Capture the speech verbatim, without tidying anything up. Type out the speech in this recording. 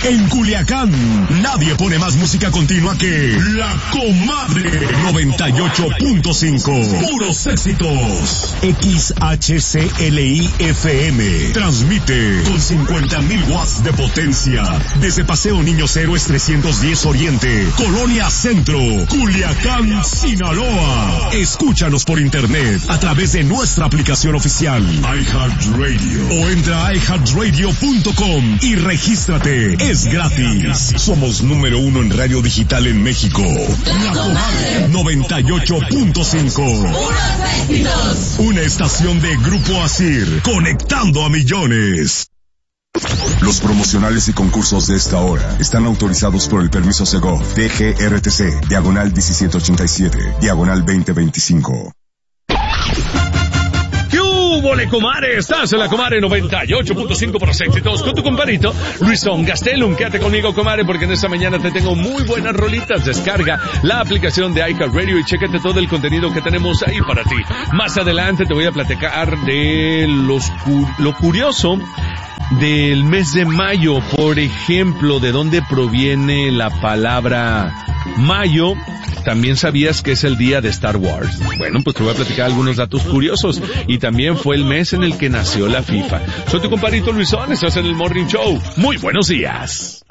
En Culiacán, nadie pone más música continua que La Comadre noventa y ocho punto cinco. Puros éxitos. X H C L I F M. Transmite con cincuenta mil watts de potencia. Desde Paseo Niños Héroes trescientos diez Oriente, Colonia Centro, Culiacán, Sinaloa. Escúchanos por internet a través de nuestra aplicación oficial iHeartRadio o entra a i heart radio punto com y regístrate. Es gratis. Somos número uno en radio digital en México. La Comadre noventa y ocho punto cinco. Una estación de Grupo Asir, conectando a millones. Los promocionales y concursos de esta hora están autorizados por el permiso Segov D G R T C, diagonal diecisiete ochenta y siete, diagonal veinte veinticinco. ¿Qué hubo, le comadre? Estás en la Comadre noventa y ocho punto cinco por éxitos con tu compadrito Luisón Gastelum. Quédate conmigo, comadre, porque en esta mañana te tengo muy buenas rolitas. Descarga la aplicación de iHeartRadio y chécate todo el contenido que tenemos ahí para ti. Más adelante te voy a platicar de los cu- lo curioso del mes de mayo, por ejemplo, de dónde proviene la palabra mayo. ¿También sabías que es el día de Star Wars? Bueno, pues te voy a platicar algunos datos curiosos. Y también fue el mes en el que nació la FIFA. Soy tu compadrito Luisón, estás en el Morning Show. Muy buenos días.